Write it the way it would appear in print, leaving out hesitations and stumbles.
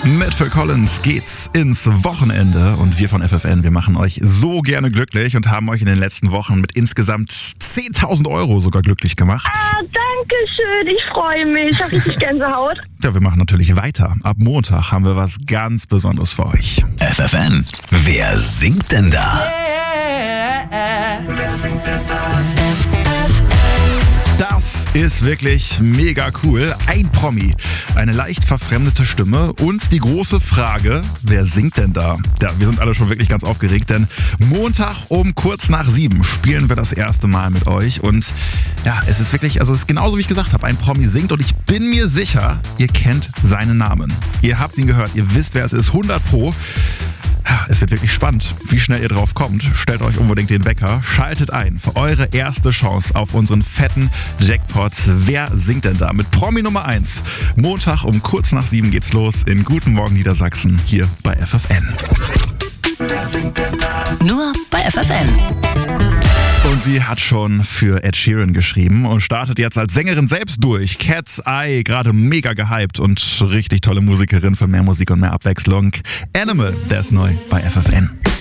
Mit Phil Collins geht's ins Wochenende und wir von FFN, wir machen euch so gerne glücklich und haben euch in den letzten Wochen mit insgesamt 10.000 € sogar glücklich gemacht. Danke schön, ich freue mich. Ich habe richtig Gänsehaut. Ja, wir machen natürlich weiter. Ab Montag haben wir was ganz Besonderes für euch. FFN, wer singt denn da? Wer singt denn da? Das ist wirklich mega cool. Ein Promi, eine leicht verfremdete Stimme und die große Frage, wer singt denn da? Ja, wir sind alle schon wirklich ganz aufgeregt, denn Montag um kurz nach 7 spielen wir das erste Mal mit euch. Und ja, es ist wirklich, also es ist genauso wie ich gesagt habe, ein Promi singt und ich bin mir sicher, ihr kennt seinen Namen. Ihr habt ihn gehört, ihr wisst, wer es ist, 100 Pro. Es wird wirklich spannend, wie schnell ihr drauf kommt. Stellt euch unbedingt den Wecker, schaltet ein für eure erste Chance auf unseren fetten Jackpot. Wer singt denn da? Mit Promi Nummer 1. Montag um kurz nach 7 geht's los in Guten Morgen Niedersachsen hier bei FFN. Wer singt denn da? Nur bei FFN. Und sie hat schon für Ed Sheeran geschrieben und startet jetzt als Sängerin selbst durch. Cat's Eye, gerade mega gehypt und richtig tolle Musikerin für mehr Musik und mehr Abwechslung. Animal, der ist neu bei FFN.